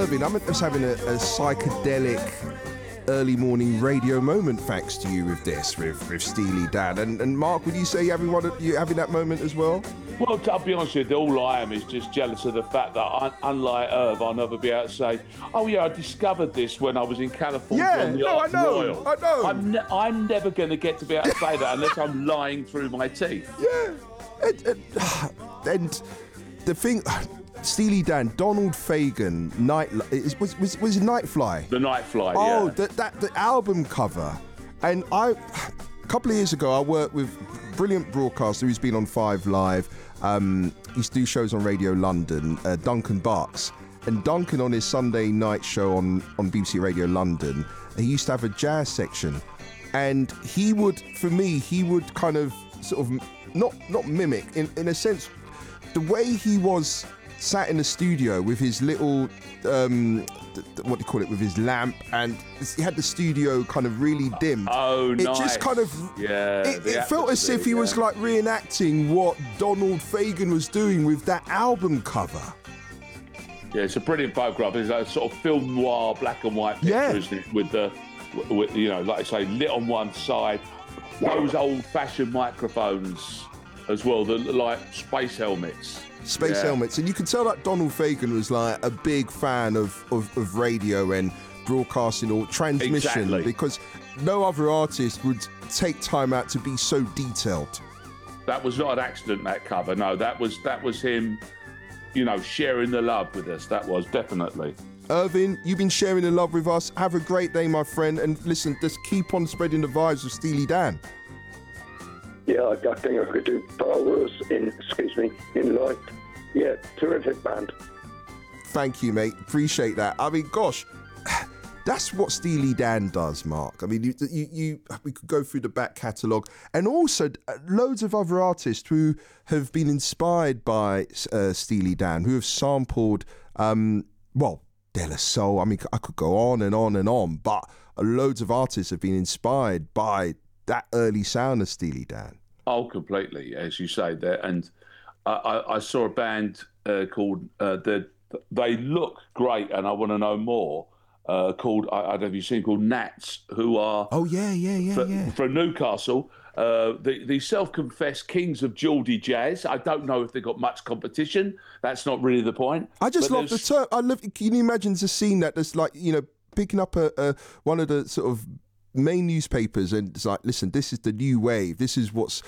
Irving, I'm just having a psychedelic early morning radio moment thanks to you with this, with Steely Dan. And Mark, would you say you having that moment as well? Well, I'll be honest with you, all I am is just jealous of the fact that, unlike Irv, I'll never be able to say, oh yeah, I discovered this when I was in California on the Ark Royal. I know. I'm never going to get to be able to say that unless I'm lying through my teeth. Yeah. And the thing... Steely Dan, Donald Fagen, was it Nightfly? The Nightfly, oh, yeah. The album cover. And a couple of years ago, I worked with a brilliant broadcaster who's been on 5 Live. He used to do shows on Radio London, Duncan Barks. And Duncan, on his Sunday night show on BBC Radio London, he used to have a jazz section. And he would kind of sort of not mimic, in a sense, the way he was sat in the studio with his little what do you call it, with his lamp, and he had the studio kind of really dimmed. Oh, nice. It just kind of it felt as if he was like reenacting what Donald Fagen was doing with that album cover. Yeah, it's a brilliant photograph. It's a sort of film noir, black and white picture, isn't it? With you know, like I say, lit on one side, those old-fashioned microphones as well, the like space helmets. Helmets, and you can tell that Donald Fagen was like a big fan of radio and broadcasting or transmission, because no other artist would take time out to be so detailed. That was not an accident, that cover. No, that was him, you know, sharing the love with us. That was definitely. Irving, you've been sharing the love with us. Have a great day, my friend, and listen, just keep on spreading the vibes of Steely Dan. Yeah, I think I could do far worse in life. Yeah, terrific band. Thank you, mate. Appreciate that. I mean, gosh, that's what Steely Dan does, Mark. I mean, we could go through the back catalogue, and also loads of other artists who have been inspired by Steely Dan, who have sampled, De La Soul. I mean, I could go on and on and on, but loads of artists have been inspired by that early sound of Steely Dan. Oh, completely, as you say there. And I saw a band called They Look Great and I Want to Know More, called, I don't know if you've seen, called Nats, who are from Newcastle, the self-confessed kings of Geordie jazz. I don't know if they've got much competition. That's not really the point. I just love the term. Can you imagine the scene that there's like, you know, picking up one of the sort of main newspapers, and it's like, listen, this is the new wave. This is what's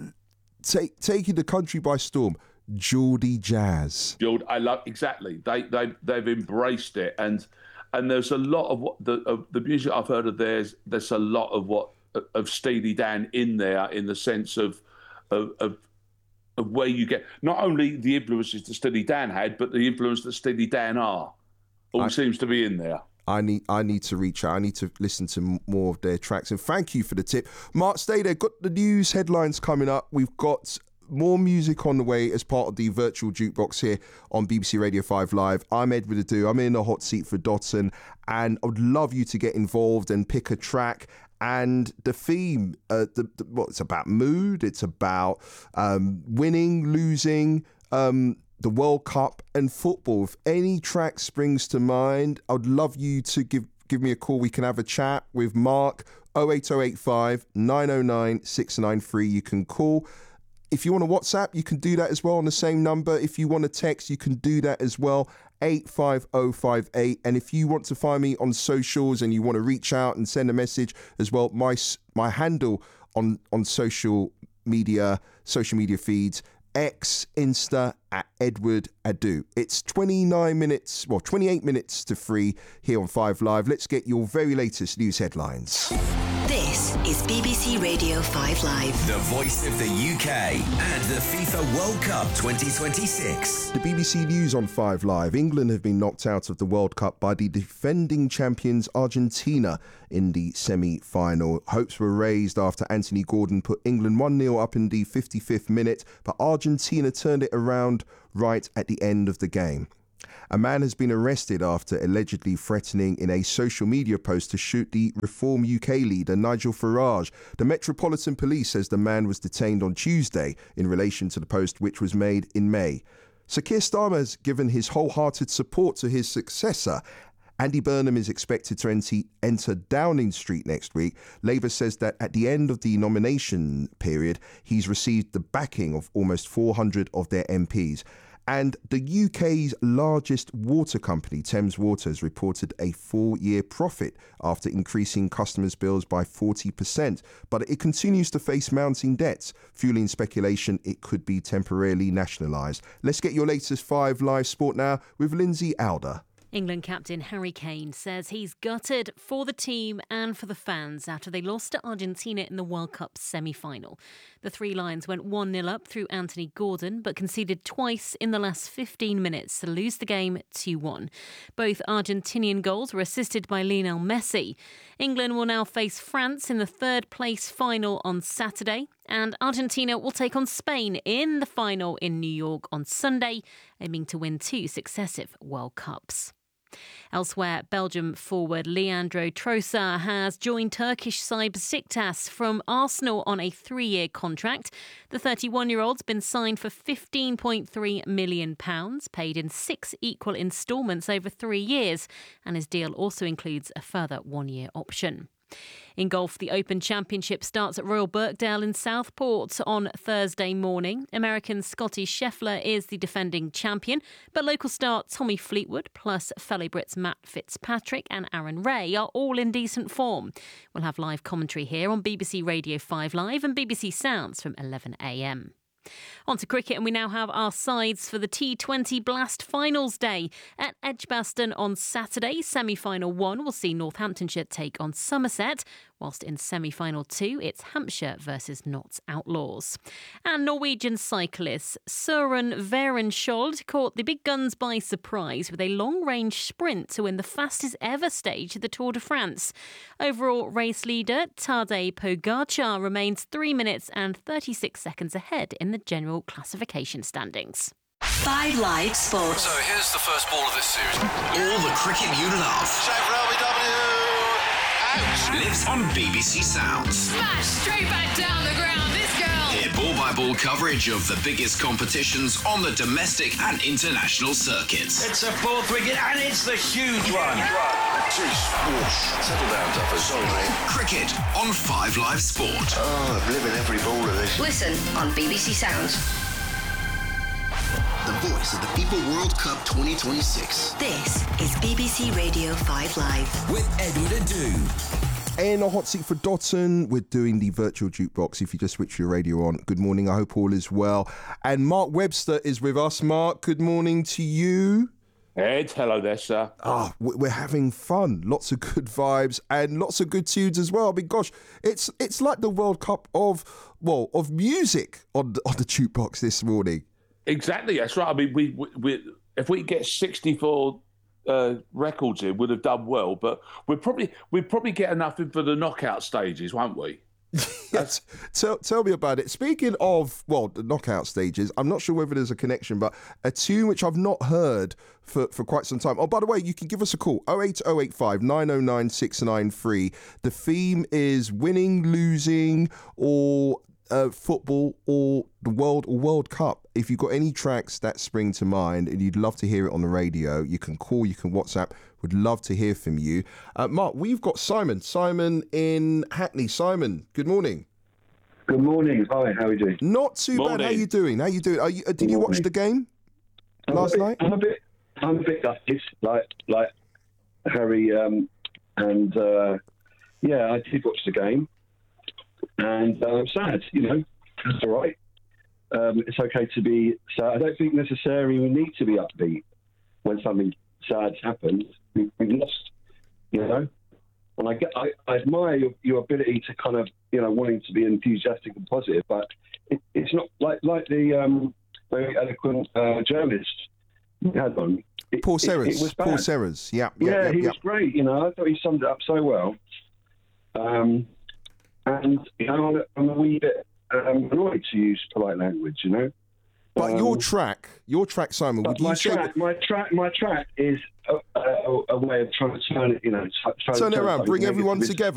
taking the country by storm. Geordie jazz. I love exactly. They've embraced it, and there's a lot of what the music I've heard of theirs. There's a lot of what of Steely Dan in there, in the sense of where you get not only the influences that Steely Dan had, but the influence that Steely Dan are. Seems to be in there. I need to reach out. I need to listen to more of their tracks. And thank you for the tip. Mark, stay there. Got the news headlines coming up. We've got more music on the way as part of the virtual jukebox here on BBC Radio 5 Live. I'm Edward Adu. I'm in the hot seat for Dotson, and I would love you to get involved and pick a track. And the theme, it's about mood. It's about winning, losing, the World Cup and football. If any track springs to mind, I'd love you to give me a call. We can have a chat with Mark. 08085 909 693. You can call. If you want to WhatsApp, you can do that as well on the same number. If you want to text, you can do that as well, 85058. And if you want to find me on socials and you want to reach out and send a message as well, my handle on social media feeds, X, Insta, at Edward Adu. It's 28 minutes to 3 here on 5 Live. Let's get your very latest news headlines. This is BBC Radio 5 Live. The voice of the UK and the FIFA World Cup 2026. The BBC News on 5 Live. England have been knocked out of the World Cup by the defending champions Argentina in the semi-final. Hopes were raised after Anthony Gordon put England 1-0 up in the 55th minute, but Argentina turned it around right at the end of the game. A man has been arrested after allegedly threatening in a social media post to shoot the Reform UK leader Nigel Farage. The Metropolitan Police says the man was detained on Tuesday in relation to the post, which was made in May. So Keir Starmer has given his wholehearted support to his successor. Andy Burnham is expected to enter Downing Street next week. Labour says that at the end of the nomination period, he's received the backing of almost 400 of their MPs. And the UK's largest water company, Thames Water, has reported a full-year profit after increasing customers' bills by 40%. But it continues to face mounting debts, fueling speculation it could be temporarily nationalised. Let's get your latest 5 Live Sport now with Lindsay Alder. England captain Harry Kane says he's gutted for the team and for the fans after they lost to Argentina in the World Cup semi-final. The Three Lions went 1-0 up through Anthony Gordon but conceded twice in the last 15 minutes to lose the game 2-1. Both Argentinian goals were assisted by Lionel Messi. England will now face France in the third-place final on Saturday, and Argentina will take on Spain in the final in New York on Sunday, aiming to win 2 successive World Cups. Elsewhere, Belgium forward Leandro Trossard has joined Turkish side Besiktas from Arsenal on a 3-year contract. The 31-year-old's been signed for £15.3 million, paid in 6 equal instalments over 3 years, and his deal also includes a further 1-year option. In golf, the Open Championship starts at Royal Birkdale in Southport on Thursday morning. American Scotty Scheffler is the defending champion, but local star Tommy Fleetwood plus fellow Brits Matt Fitzpatrick and Aaron Ray are all in decent form. We'll have live commentary here on BBC Radio 5 Live and BBC Sounds from 11 a.m. On to cricket, and we now have our sides for the T20 Blast Finals Day. At Edgbaston on Saturday, semi-final 1 will see Northamptonshire take on Somerset, whilst in semi-final 2 it's Hampshire versus Notts Outlaws. And Norwegian cyclist Søren Werenskjold caught the big guns by surprise with a long-range sprint to win the fastest ever stage of the Tour de France. Overall race leader Tadej Pogačar remains 3 minutes and 36 seconds ahead in the general classification standings. 5 Live Sports. So here's the first ball of this series. All the cricket you love. Shave out. Lives on BBC Sounds. Smash straight back down the ground, this girl. Hear ball-by-ball coverage of the biggest competitions on the domestic and international circuits. It's a 4th wicket and it's the huge one. Jeez, whoosh. Settle down, Duffers. Sorry, mate. Cricket on 5 Live Sport. Oh, I'm living every ball of this. Listen on BBC Sounds. The voice of the FIFA World Cup 2026. This is BBC Radio 5 Live. With Edward Adu. In a hot seat for Dotton, we're doing the virtual jukebox. If you just switch your radio on, good morning. I hope all is well. And Mark Webster is with us. Mark, good morning to you. Ed, hello there, sir. We're having fun. Lots of good vibes and lots of good tunes as well. I mean, gosh, it's like the World Cup of music on the jukebox this morning. Exactly, that's right. I mean, we if we get 64 records in, we'd have done well. But we'd probably get enough in for the knockout stages, won't we? Yes. Tell me about it. Speaking of, the knockout stages, I'm not sure whether there's a connection, but a tune which I've not heard for quite some time. Oh, by the way, you can give us a call, 08085 909 693. The theme is winning, losing, or football, or the World Cup. If you've got any tracks that spring to mind and you'd love to hear it on the radio, you can call, you can WhatsApp. Would love to hear from you. Mark, we've got Simon in Hackney. Simon, good morning. Good morning. Hi, how are you doing? Not too bad. How you doing? Did you watch the game last night? I'm a bit gutted, like Harry, and I did watch the game, and I'm sad. That's all right. It's okay to be sad. I don't think necessarily we need to be upbeat when something sad happens. We've lost, And I admire your ability to kind of, wanting to be enthusiastic and positive, but it's not like the very eloquent journalist we had on. Paul Serres. It was bad. Paul Serres. Yeah, he was great. I thought he summed it up so well. And I'm a wee bit annoyed, to use polite language. But your track, Simon, would you say... My track is a way of trying to turn it, turn it around, bring everyone together.